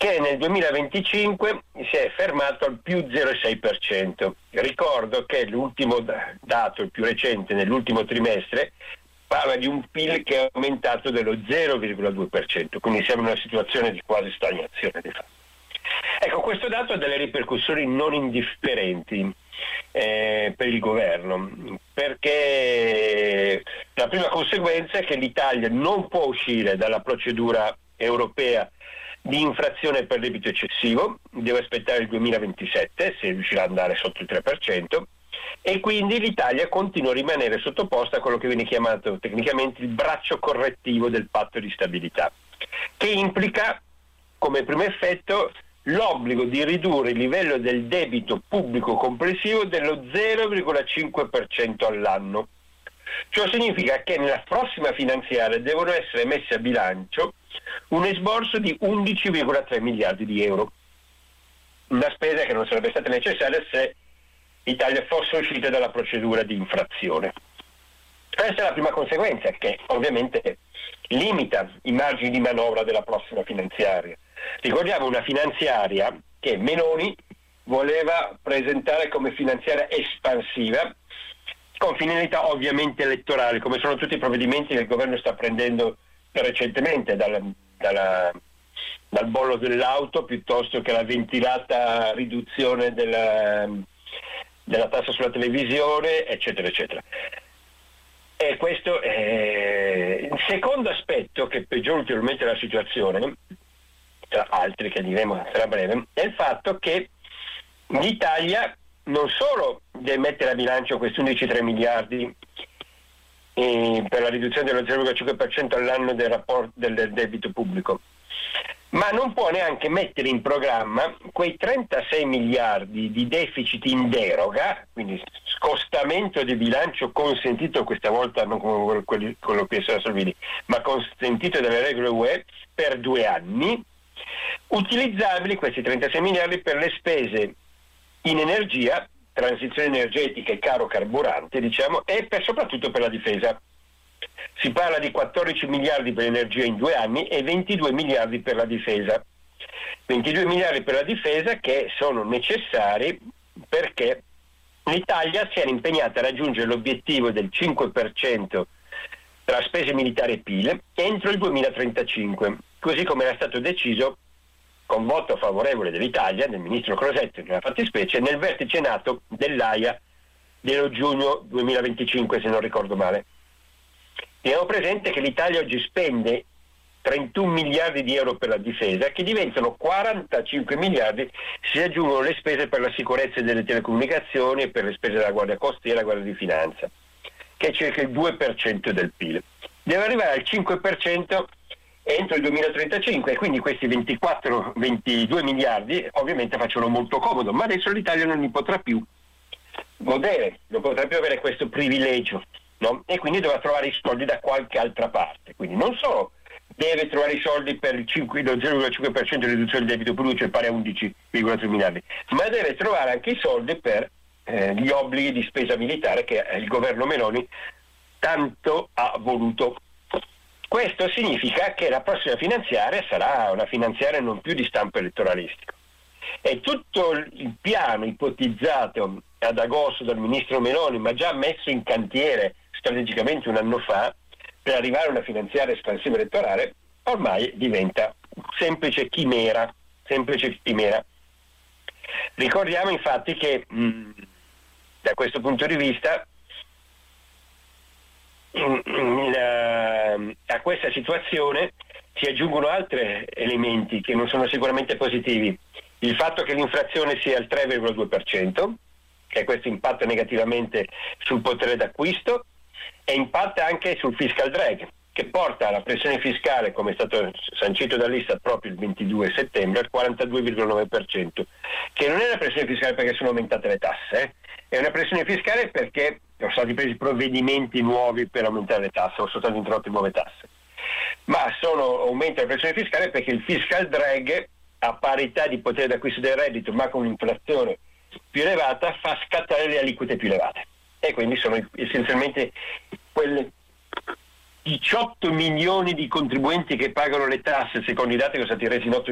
che nel 2025 si è fermato al più 0,6%. Ricordo che l'ultimo dato, il più recente, nell'ultimo trimestre, parla di un PIL che è aumentato dello 0,2%, quindi siamo in una situazione di quasi stagnazione di fatto. Ecco, questo dato ha delle ripercussioni non indifferenti per il governo, perché la prima conseguenza è che l'Italia non può uscire dalla procedura europea di infrazione per debito eccessivo, deve aspettare il 2027 se riuscirà ad andare sotto il 3%, e quindi l'Italia continua a rimanere sottoposta a quello che viene chiamato tecnicamente il braccio correttivo del patto di stabilità, che implica come primo effetto l'obbligo di ridurre il livello del debito pubblico complessivo dello 0,5% all'anno. Ciò significa che nella prossima finanziaria devono essere messi a bilancio un esborso di 11,3 miliardi di euro, una spesa che non sarebbe stata necessaria se l'Italia fosse uscita dalla procedura di infrazione. Questa è la prima conseguenza, che ovviamente limita i margini di manovra della prossima finanziaria. Ricordiamo una finanziaria che Meloni voleva presentare come finanziaria espansiva, con finalità ovviamente elettorali, come sono tutti i provvedimenti che il governo sta prendendo recentemente, dal bollo dell'auto piuttosto che la ventilata riduzione della tassa sulla televisione, eccetera, eccetera. E questo è il secondo aspetto che peggiora ulteriormente la situazione, tra altri che diremo tra breve, è il fatto che l'Italia non solo deve mettere a bilancio questi 11,3 miliardi per la riduzione dello 0,5% all'anno del debito pubblico, ma non può neanche mettere in programma quei 36 miliardi di deficit in deroga, quindi scostamento di bilancio consentito questa volta non come quello che era Salvini, ma consentito dalle regole UE per 2 anni, utilizzabili questi 36 miliardi per le spese in energia, transizione energetica e caro carburante, diciamo, e soprattutto per la difesa. Si parla di 14 miliardi per l'energia in 2 anni e 22 miliardi per la difesa. 22 miliardi per la difesa che sono necessari perché l'Italia si era impegnata a raggiungere l'obiettivo del 5% tra spese militari e PIL entro il 2035, così come era stato deciso con voto favorevole dell'Italia, del ministro Crosetto nella fattispecie, nel vertice NATO dell'AIA dello giugno 2025, se non ricordo male. Teniamo presente che l'Italia oggi spende 31 miliardi di euro per la difesa, che diventano 45 miliardi se aggiungono le spese per la sicurezza delle telecomunicazioni e per le spese della Guardia Costiera e la Guardia di Finanza, che è circa il 2% del PIL. Deve arrivare al 5% entro il 2035 e quindi questi 22 miliardi ovviamente facciano molto comodo, ma adesso l'Italia non li potrà più godere, non potrà più avere questo privilegio, no? E quindi dovrà trovare i soldi da qualche altra parte. Quindi non solo deve trovare i soldi per lo 0,5% di riduzione del debito pubblico, cioè pari a 11,3 miliardi, ma deve trovare anche i soldi per gli obblighi di spesa militare che il governo Meloni tanto ha voluto. Questo significa che la prossima finanziaria sarà una finanziaria non più di stampo elettoralistico. E tutto il piano ipotizzato ad agosto dal ministro Meloni, ma già messo in cantiere strategicamente un anno fa, per arrivare a una finanziaria espansiva elettorale, ormai diventa semplice chimera. Ricordiamo infatti che da questo punto di vista a questa situazione si aggiungono altri elementi che non sono sicuramente positivi. Il fatto che l'inflazione sia al 3,2%, che questo impatta negativamente sul potere d'acquisto e impatta anche sul fiscal drag, che porta la pressione fiscale, come è stato sancito dall'Istat proprio il 22 settembre, al 42,9%, che non è una pressione fiscale perché sono aumentate le tasse, è una pressione fiscale perché sono stati presi provvedimenti nuovi per aumentare le tasse o sono state introdotte nuove tasse, ma aumenta la pressione fiscale perché il fiscal drag, a parità di potere d'acquisto del reddito ma con un'inflazione più elevata, fa scattare le aliquote più elevate, e quindi sono essenzialmente quelle 18 milioni di contribuenti che pagano le tasse, secondo i dati che sono stati resi noti